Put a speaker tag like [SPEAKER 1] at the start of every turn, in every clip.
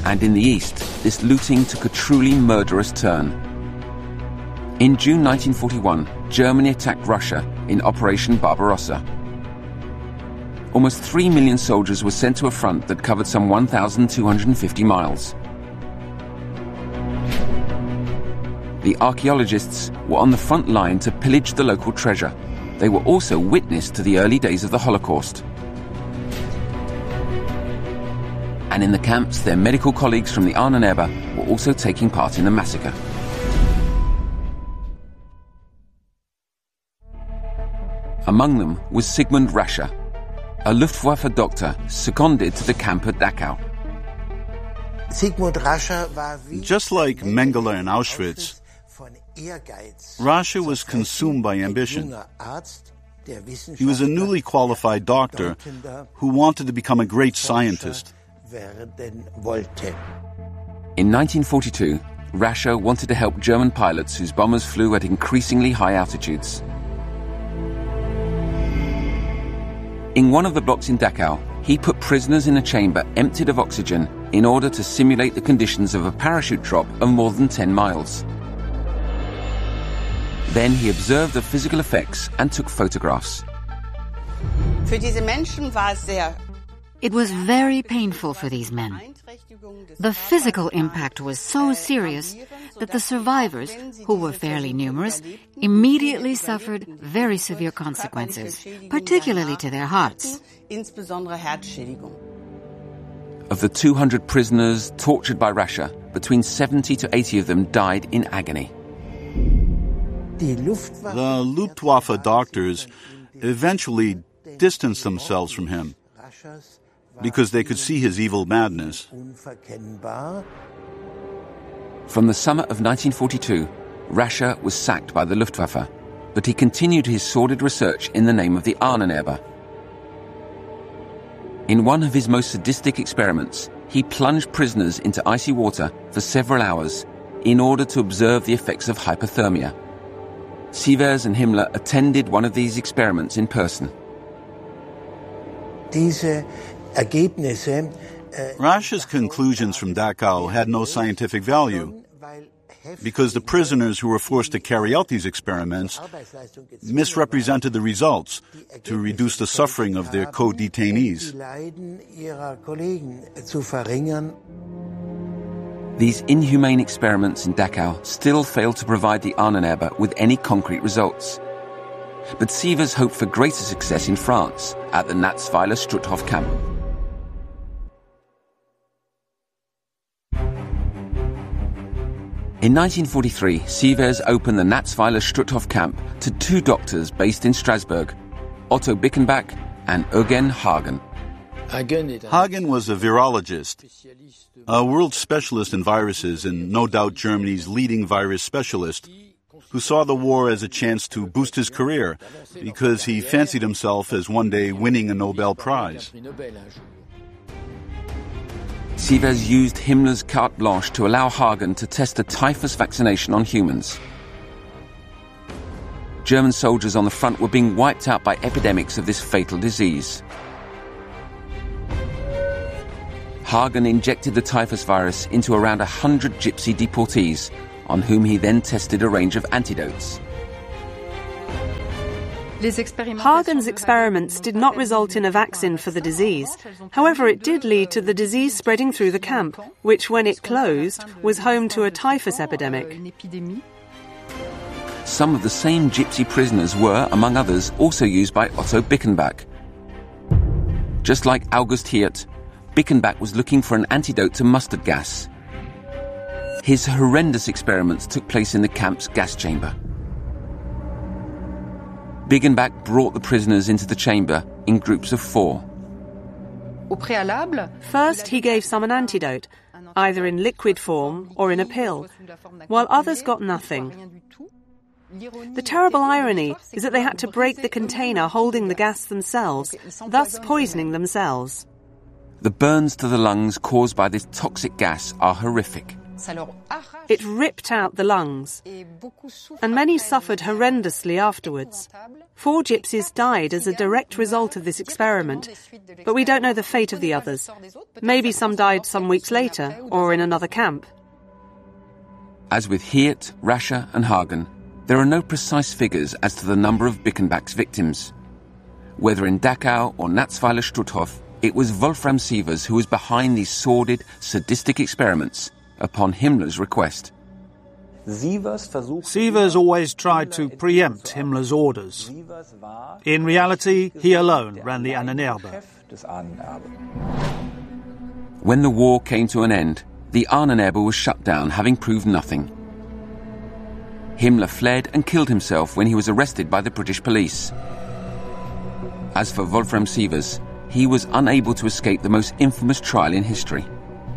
[SPEAKER 1] And in the east, this looting took a truly murderous turn. In June 1941, Germany attacked Russia in Operation Barbarossa. Almost 3 million soldiers were sent to a front that covered some 1,250 miles. The archaeologists were on the front line to pillage the local treasure. They were also witness to the early days of the Holocaust. And in the camps, their medical colleagues from the Ahnenerbe were also taking part in the massacre. Among them was Sigmund Rasche, a Luftwaffe doctor seconded to the camp at Dachau.
[SPEAKER 2] Just like Mengele in Auschwitz, Rasche was consumed by ambition. He was a newly qualified doctor who wanted to become a great scientist.
[SPEAKER 1] In 1942, Rasche wanted to help German pilots whose bombers flew at increasingly high altitudes. In one of the blocks in Dachau, he put prisoners in a chamber emptied of oxygen in order to simulate the conditions of a parachute drop of more than 10 miles. Then he observed the physical effects and took photographs.
[SPEAKER 3] It was very painful for these men. The physical impact was so serious that the survivors, who were fairly numerous, immediately suffered very severe consequences, particularly to their hearts.
[SPEAKER 1] Of the 200 prisoners tortured by Rasche, between 70 to 80 of them died in agony.
[SPEAKER 2] The Luftwaffe doctors eventually distanced themselves from him because they could see his evil madness.
[SPEAKER 1] From the summer of 1942, Rasche was sacked by the Luftwaffe, but he continued his sordid research in the name of the Ahnenerbe. In one of his most sadistic experiments, he plunged prisoners into icy water for several hours in order to observe the effects of hypothermia. Sievers and Himmler attended one of these experiments in person.
[SPEAKER 2] Rasche's conclusions from Dachau had no scientific value because the prisoners who were forced to carry out these experiments misrepresented the results to reduce the suffering of their co-detainees.
[SPEAKER 1] These inhumane experiments in Dachau still failed to provide the Ahnenerbe with any concrete results. But Sievers hoped for greater success in France at the Natzweiler Stutthof camp. In 1943, Sievers opened the Natzweiler Stutthof camp to 2 doctors based in Strasbourg, Otto Bickenbach and Eugen Hagen.
[SPEAKER 2] Hagen was a virologist, a world specialist in viruses and no doubt Germany's leading virus specialist, who saw the war as a chance to boost his career because he fancied himself as one day winning a Nobel Prize.
[SPEAKER 1] Sievers used Himmler's carte blanche to allow Hagen to test a typhus vaccination on humans. German soldiers on the front were being wiped out by epidemics of this fatal disease. Hagen injected the typhus virus into around 100 gypsy deportees, on whom he then tested a range of antidotes.
[SPEAKER 4] Hagen's experiments did not result in a vaccine for the disease. However, it did lead to the disease spreading through the camp, which, when it closed, was home to a typhus epidemic.
[SPEAKER 1] Some of the same gypsy prisoners were, among others, also used by Otto Bickenbach. Just like August Hirt, Bickenbach was looking for an antidote to mustard gas. His horrendous experiments took place in the camp's gas chamber. Bickenbach brought the prisoners into the chamber in groups of 4.
[SPEAKER 4] First, he gave some an antidote, either in liquid form or in a pill, while others got nothing. The terrible irony is that they had to break the container holding the gas themselves, thus poisoning themselves.
[SPEAKER 1] The burns to the lungs caused by this toxic gas are horrific.
[SPEAKER 4] It ripped out the lungs, and many suffered horrendously afterwards. 4 gypsies died as a direct result of this experiment, but we don't know the fate of the others. Maybe some died some weeks later, or in another camp.
[SPEAKER 1] As with Hirt, Rasche and Hagen, there are no precise figures as to the number of Bickenbach's victims. Whether in Dachau or Natzweiler Stutthof, it was Wolfram Sievers who was behind these sordid, sadistic experiments upon Himmler's request.
[SPEAKER 5] Sievers always tried to preempt Himmler's orders. In reality, he alone ran the Ahnenerbe.
[SPEAKER 1] When the war came to an end, the Ahnenerbe was shut down, having proved nothing. Himmler fled and killed himself when he was arrested by the British police. As for Wolfram Sievers, he was unable to escape the most infamous trial in history.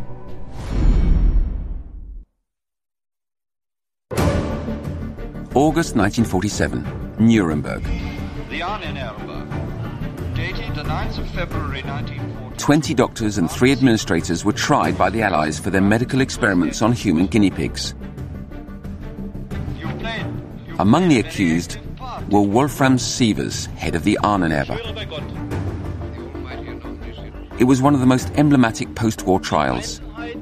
[SPEAKER 1] August 1947, Nuremberg.
[SPEAKER 6] The Ahnenerbe, dated the 9th of February 1940.
[SPEAKER 1] 20 doctors and 3 administrators were tried by the Allies for their medical experiments on human guinea pigs. Among the accused were Wolfram Sievers, head of the Ahnenerbe. It was one of the most emblematic post-war trials.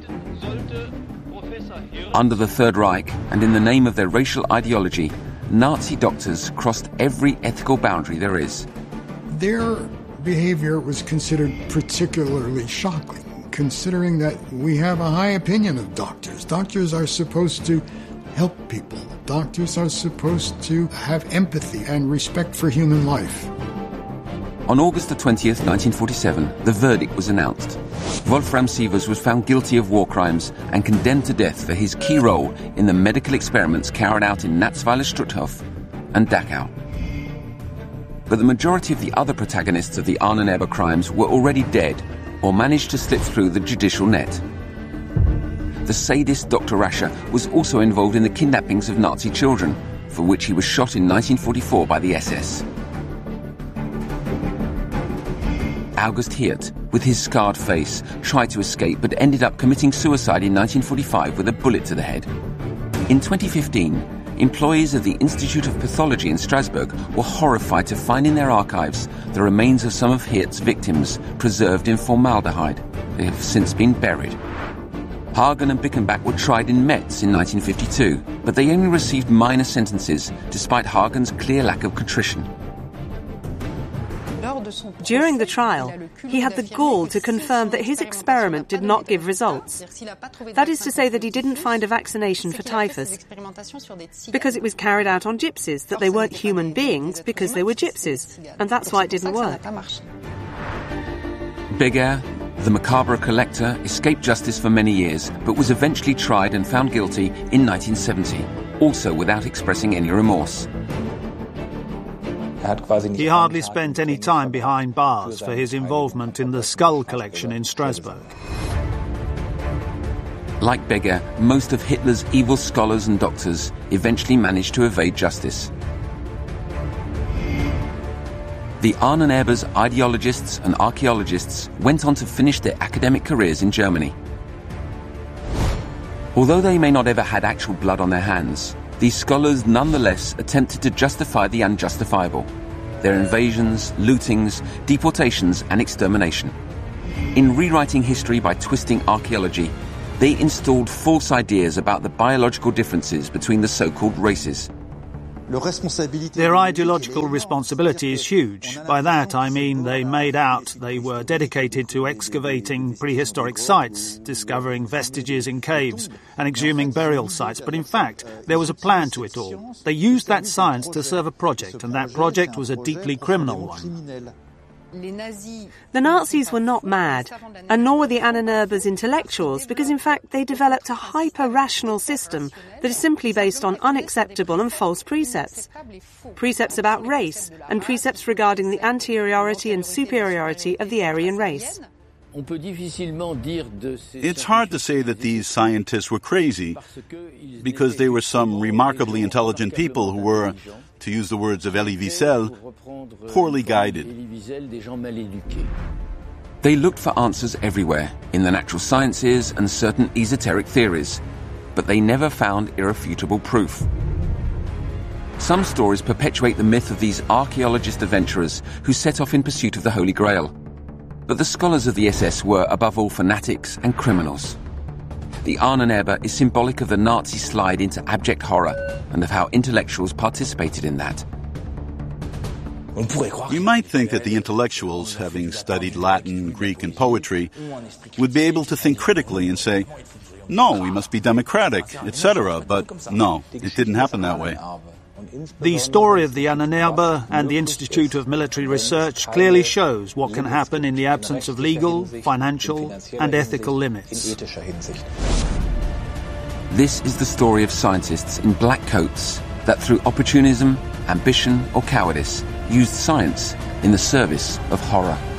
[SPEAKER 1] Under the Third Reich, and in the name of their racial ideology, Nazi doctors crossed every ethical boundary there is.
[SPEAKER 7] Their behavior was considered particularly shocking, considering that we have a high opinion of doctors. Doctors are supposed to help people. Doctors are supposed to have empathy and respect for human life.
[SPEAKER 1] On August the 20th, 1947, the verdict was announced. Wolfram Sievers was found guilty of war crimes and condemned to death for his key role in the medical experiments carried out in Natzweiler Stutthof and Dachau. But the majority of the other protagonists of the Ahnenerbe crimes were already dead or managed to slip through the judicial net. The sadist Dr. Rasche was also involved in the kidnappings of Nazi children, for which he was shot in 1944 by the SS. August Hirt, with his scarred face, tried to escape but ended up committing suicide in 1945 with a bullet to the head. In 2015, employees of the Institute of Pathology in Strasbourg were horrified to find in their archives the remains of some of Hirt's victims preserved in formaldehyde. They have since been buried. Hagen and Bickenbach were tried in Metz in 1952, but they only received minor sentences, despite Hagen's clear lack of contrition.
[SPEAKER 4] During the trial, he had the gall to confirm that his experiment did not give results. That is to say that he didn't find a vaccination for typhus because it was carried out on gypsies, that they weren't human beings because they were gypsies, and that's why it didn't work.
[SPEAKER 1] Beguer, the macabre collector, escaped justice for many years, but was eventually tried and found guilty in 1970, also without expressing any remorse.
[SPEAKER 5] He hardly spent any time behind bars for his involvement in the skull collection in Strasbourg.
[SPEAKER 1] Like Beguer, most of Hitler's evil scholars and doctors eventually managed to evade justice. The Ahnenerbe's ideologists and archaeologists went on to finish their academic careers in Germany. Although they may not ever had actual blood on their hands, these scholars nonetheless attempted to justify the unjustifiable: their invasions, lootings, deportations and extermination. In rewriting history by twisting archaeology, they installed false ideas about the biological differences between the so-called races.
[SPEAKER 5] Their ideological responsibility is huge. By that I mean they made out they were dedicated to excavating prehistoric sites, discovering vestiges in caves, and exhuming burial sites. But in fact, there was a plan to it all. They used that science to serve a project, and that project was a deeply criminal one.
[SPEAKER 4] The Nazis were not mad, and nor were the Ahnenerbe's intellectuals, because in fact they developed a hyper-rational system that is simply based on unacceptable and false precepts. Precepts about race, and precepts regarding the anteriority and superiority of the Aryan race.
[SPEAKER 2] It's hard to say that these scientists were crazy, because they were some remarkably intelligent people who were, to use the words of Elie Wiesel, poorly guided.
[SPEAKER 1] They looked for answers everywhere, in the natural sciences and certain esoteric theories, but they never found irrefutable proof. Some stories perpetuate the myth of these archaeologist adventurers who set off in pursuit of the Holy Grail. But the scholars of the SS were, above all, fanatics and criminals. The Ahnenerbe is symbolic of the Nazi slide into abject horror and of how intellectuals participated in that.
[SPEAKER 2] You might think that the intellectuals, having studied Latin, Greek, and poetry, would be able to think critically and say, no, we must be democratic, etc. But no, it didn't happen that way.
[SPEAKER 5] The story of the Ahnenerbe and the Institute of Military Research clearly shows what can happen in the absence of legal, financial, and ethical limits.
[SPEAKER 1] This is the story of scientists in black coats that through opportunism, ambition, or cowardice used science in the service of horror.